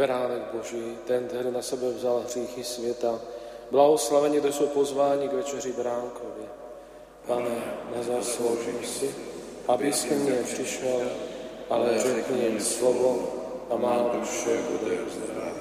Beránek Boží, ten, který na sebe vzal hříchy světa, blahoslaveni, kdo jsou pozváni k večeři Beránkovi. Pane, nezasloužím si, abys ke mně přišel, ale řekni jim slovo a má duše bude uzdravena.